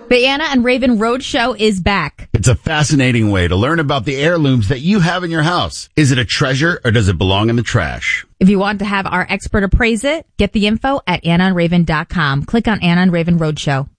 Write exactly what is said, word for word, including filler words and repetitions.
The Anna and Raven Roadshow is back. It's a fascinating way to learn about the heirlooms that you have in your house. Is it a treasure or does it belong in the trash? If you want to have our expert appraise it, get the info at anna and raven dot com. Click on Anna and Raven Roadshow.